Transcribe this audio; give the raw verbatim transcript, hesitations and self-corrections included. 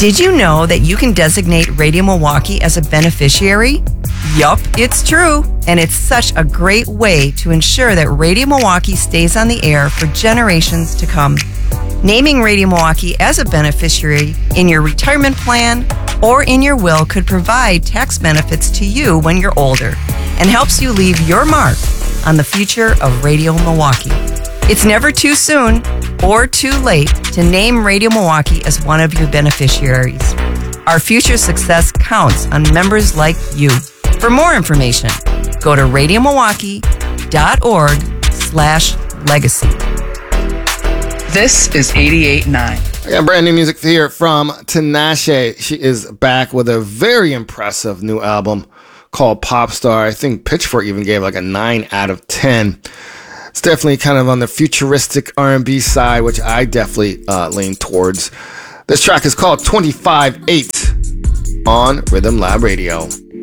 Did you know that you can designate Radio Milwaukee as a beneficiary? Yup, it's true. And it's such a great way to ensure that Radio Milwaukee stays on the air for generations to come. Naming Radio Milwaukee as a beneficiary in your retirement plan or in your will could provide tax benefits to you when you're older and helps you leave your mark on the future of Radio Milwaukee. It's never too soon or too late to name Radio Milwaukee as one of your beneficiaries. Our future success counts on members like you. For more information, go to radiomilwaukee.org slash legacy. This is eighty-eight point nine. I got brand new music here from Tinashe. She is back with a very impressive new album called Popstar. I think Pitchfork even gave like a nine out of ten. It's definitely kind of on the futuristic R and B side, which I definitely uh, lean towards. This track is called twenty-five eight on Rhythm Lab Radio.